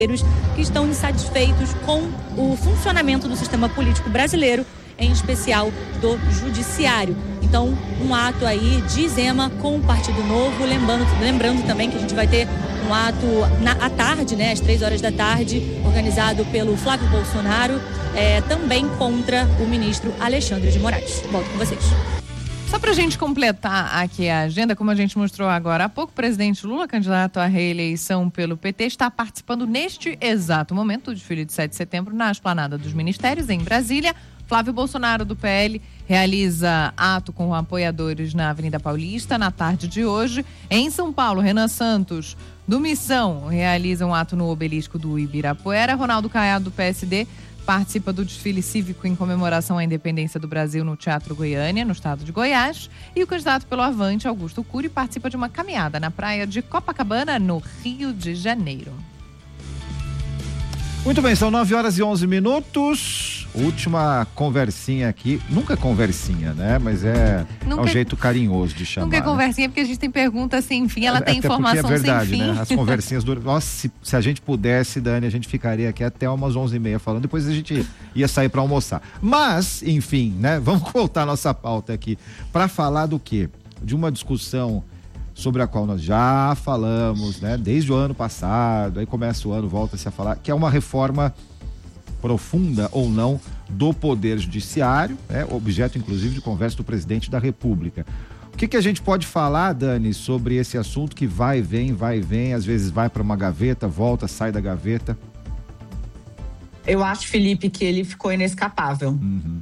que estão insatisfeitos com o funcionamento do sistema político brasileiro, em especial do judiciário. Então, um ato aí de Zema com o Partido Novo, lembrando também que a gente vai ter um ato à tarde, né, às 3 horas da tarde, organizado pelo Flávio Bolsonaro, também contra o ministro Alexandre de Moraes. Volto com vocês. Só pra gente completar aqui a agenda, como a gente mostrou agora há pouco, o presidente Lula, candidato à reeleição pelo PT, está participando neste exato momento do desfile de 7 de setembro na Esplanada dos Ministérios, em Brasília. Flávio Bolsonaro, do PL, realiza ato com apoiadores na Avenida Paulista na tarde de hoje. Em São Paulo, Renan Santos, do Missão, realiza um ato no obelisco do Ibirapuera. Ronaldo Caiado, do PSD, participa do desfile cívico em comemoração à independência do Brasil no Teatro Goiânia, no estado de Goiás. E o candidato pelo Avante, Augusto Cury, participa de uma caminhada na praia de Copacabana, no Rio de Janeiro. Muito bem, são 9h11. Última conversinha aqui. Nunca é conversinha, né? Mas é um jeito carinhoso de chamar. Nunca é conversinha, porque a gente tem pergunta sem fim, ela tem informação sem fim. É verdade, sem fim. Né? As conversinhas duram. Nossa, se a gente pudesse, Dani, a gente ficaria aqui até umas 11h30 falando, depois a gente ia sair para almoçar. Mas, enfim, né? Vamos voltar a nossa pauta aqui para falar do quê? De uma discussão sobre a qual nós já falamos, né? Desde o ano passado, aí começa o ano, volta-se a falar, que é uma reforma profunda ou não do Poder Judiciário, né? Objeto inclusive de conversa do presidente da República. O que a gente pode falar, Dani, sobre esse assunto que vai e vem, às vezes vai para uma gaveta, volta, sai da gaveta? Eu acho, Felipe, que ele ficou inescapável.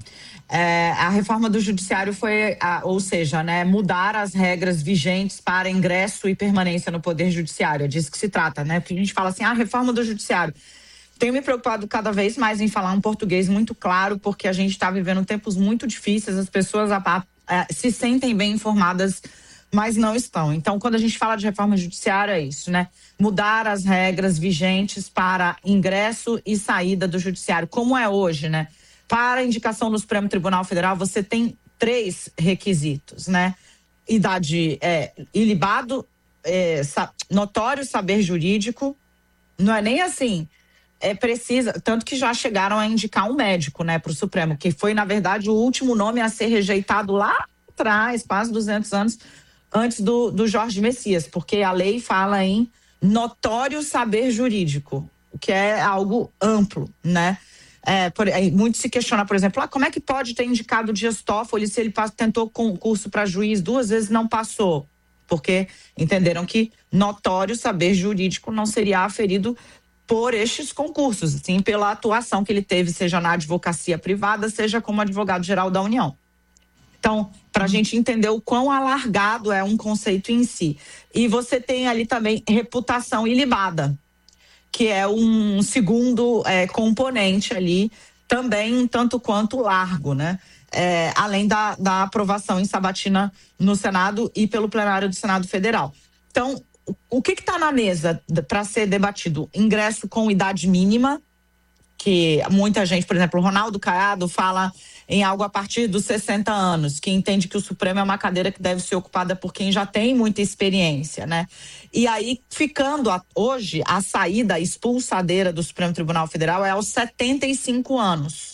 A reforma do judiciário foi, ou seja, né, mudar as regras vigentes para ingresso e permanência no Poder Judiciário. É disso que se trata, né? Porque a gente fala assim, reforma do judiciário. Tenho me preocupado cada vez mais em falar um português muito claro, porque a gente está vivendo tempos muito difíceis, as pessoas se sentem bem informadas, mas não estão. Então, quando a gente fala de reforma judiciária, é isso, né? Mudar as regras vigentes para ingresso e saída do judiciário, como é hoje, né? Para indicação no Supremo Tribunal Federal, você tem 3 requisitos, né? Idade ilibado, notório saber jurídico, não é nem assim, precisa, tanto que já chegaram a indicar um médico, né, para o Supremo, que foi, na verdade, o último nome a ser rejeitado lá atrás, quase 200 anos antes do Jorge Messias, porque a lei fala em notório saber jurídico, o que é algo amplo, né? Muito se questiona, por exemplo, como é que pode ter indicado o Dias Toffoli se ele tentou concurso para juiz 2 vezes e não passou? Porque entenderam que notório saber jurídico não seria aferido por estes concursos, sim pela atuação que ele teve, seja na advocacia privada, seja como advogado-geral da União. Então, para a gente entender o quão alargado é um conceito em si. E você tem ali também reputação ilibada, que é um segundo componente ali, também um tanto quanto largo, né? Além da aprovação em sabatina no Senado e pelo plenário do Senado Federal. Então, o que está na mesa para ser debatido? Ingresso com idade mínima, que muita gente, por exemplo, o Ronaldo Caiado fala em algo a partir dos 60 anos, que entende que o Supremo é uma cadeira que deve ser ocupada por quem já tem muita experiência, né? E aí, ficando hoje, a saída, a expulsadeira do Supremo Tribunal Federal é aos 75 anos.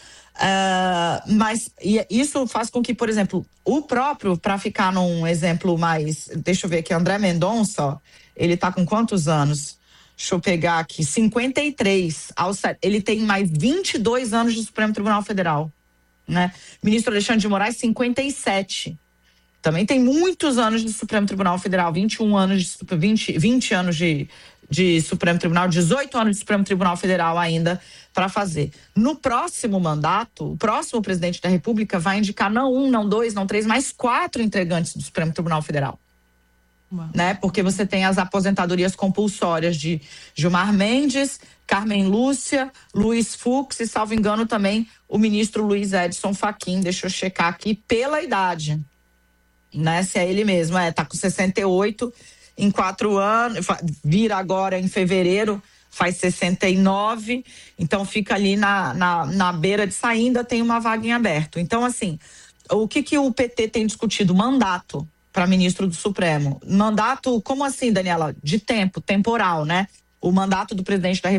Mas isso faz com que, por exemplo, o próprio, para ficar num exemplo mais, deixa eu ver aqui, André Mendonça, ó, ele tá com quantos anos? Deixa eu pegar aqui, 53, ele tem mais 22 anos de Supremo Tribunal Federal, né? Ministro Alexandre de Moraes, 57. Também tem muitos anos de Supremo Tribunal Federal, 21 anos, 20 anos de Supremo Tribunal, 18 anos de Supremo Tribunal Federal ainda para fazer. No próximo mandato, o próximo presidente da República vai indicar não 1, não 2, não 3, mas 4 integrantes do Supremo Tribunal Federal. Né? Porque você tem as aposentadorias compulsórias de Gilmar Mendes, Carmen Lúcia, Luiz Fux e, salvo engano, também o ministro Luiz Edson Fachin, deixa eu checar aqui, pela idade. Né? Se é ele mesmo, tá com 68 em 4 anos, vira agora em fevereiro, faz 69, então fica ali na beira de sair, ainda tem uma vaga em aberto. Então, assim, o que o PT tem discutido? Mandato para ministro do Supremo. Mandato, como assim, Daniela? De temporal, né? o mandato do presidente da